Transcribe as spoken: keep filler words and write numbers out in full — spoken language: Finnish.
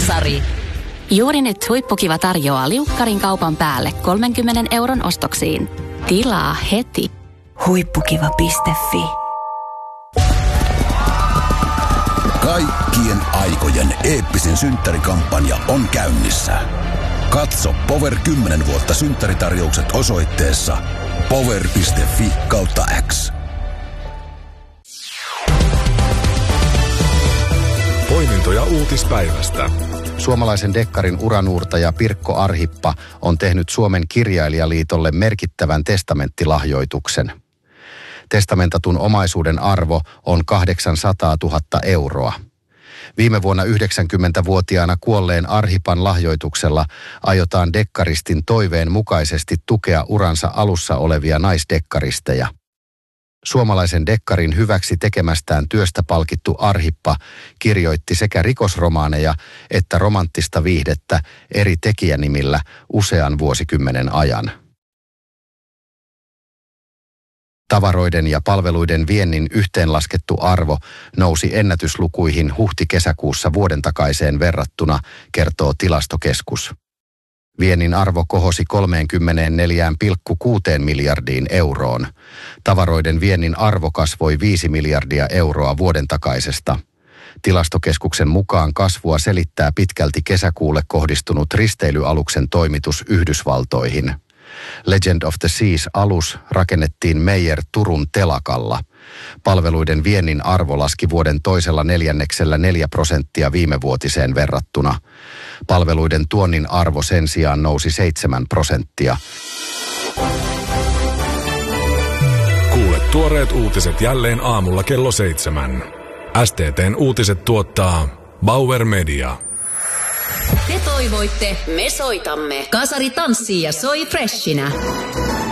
Kasari. Juuri nyt Huippukiva tarjoaa liukkarin kaupan päälle kolmenkymmenen euron ostoksiin. Tilaa heti. Huippukiva piste fi. Kaikkien aikojen eeppisin synttärikampanja on käynnissä. Katso Power kymmenen vuotta synttäritarjoukset osoitteessa power piste fi kautta X. Poimintoja uutispäivästä. Suomalaisen dekkarin uranuurtaja Pirkko Arhippa on tehnyt Suomen kirjailijaliitolle merkittävän testamenttilahjoituksen. Testamentatun omaisuuden arvo on kahdeksansataatuhatta euroa. Viime vuonna yhdeksänkymmentävuotiaana kuolleen Arhipan lahjoituksella aiotaan dekkaristin toiveen mukaisesti tukea uransa alussa olevia naisdekkaristeja. Suomalaisen dekkarin hyväksi tekemästään työstä palkittu Arhippa kirjoitti sekä rikosromaaneja että romanttista viihdettä eri tekijänimillä usean vuosikymmenen ajan. Tavaroiden ja palveluiden viennin yhteenlaskettu arvo nousi ennätyslukuihin huhti-kesäkuussa vuoden takaiseen verrattuna, kertoo Tilastokeskus. Viennin arvo kohosi kolmekymmentäneljä pilkku kuusi miljardiin euroon. Tavaroiden viennin arvo kasvoi viisi miljardia euroa vuoden takaisesta. Tilastokeskuksen mukaan kasvua selittää pitkälti kesäkuulle kohdistunut risteilyaluksen toimitus Yhdysvaltoihin. Legend of the Seas-alus rakennettiin Meyer Turun telakalla. Palveluiden viennin arvo laski vuoden toisella neljänneksellä neljä prosenttia viimevuotiseen verrattuna. Palveluiden tuonnin arvo sen sijaan nousi seitsemän prosenttia. Kuule tuoreet uutiset jälleen aamulla kello seitsemän. S T T:n uutiset tuottaa Bauer Media. Te toivoitte, me soitamme. Kasari tanssii ja soi freshinä.